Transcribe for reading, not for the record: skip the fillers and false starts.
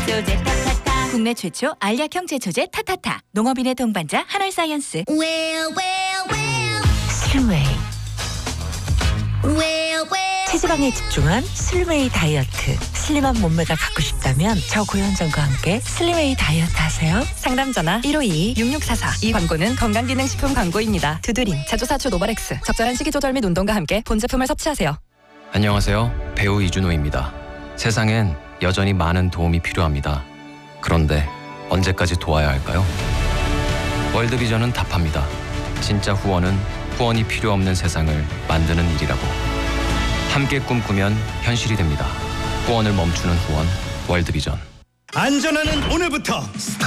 제초제 타타타. 국내 최초 알약형 제초제 타타타. 농업인의 동반자 한알사이언스. 슬웨이. 체지방에 집중한 슬웨이 다이어트. 슬림한 몸매가 갖고 싶다면 저 고현정과 함께 슬웨이 다이어트 하세요. 상담 전화 1522-6644. 이 광고는 건강기능식품 광고입니다. 두드림, 자주사추 노바렉스. 적절한 식이조절 및 운동과 함께 본 제품을 섭취하세요. 안녕하세요. 배우 이준호입니다. 세상엔 여전히 많은 도움이 필요합니다. 그런데 언제까지 도와야 할까요? 월드비전은 답합니다. 진짜 후원은 후원이 필요 없는 세상을 만드는 일이라고. 함께 꿈꾸면 현실이 됩니다. 후원을 멈추는 후원, 월드비전. 안전하는 오늘부터